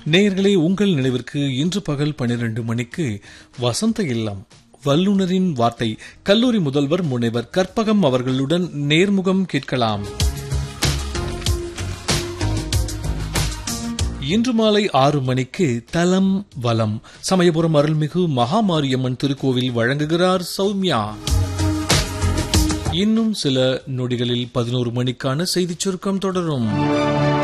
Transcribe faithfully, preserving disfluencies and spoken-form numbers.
நேயர்களே, உங்கள் நினைவிற்கு இன்று பகல் பனிரெண்டு மணிக்கு வசந்த இல்லம் வல்லுநரின் வார்த்தை கல்லூரி முதல்வர் முனைவர் கற்பகம் அவர்களுடன் நேர்முகம் கேட்கலாம். இன்று மாலை ஆறு மணிக்கு தலம் வலம் சமயபுரம் அருள்மிகு மகாமாரியம்மன் திருக்கோவில் வழங்குகிறார் சௌமியா. இன்னும் சில நொடிகளில் பதினோரு மணிக்கான செய்திச் சுருக்கம் தொடரும்.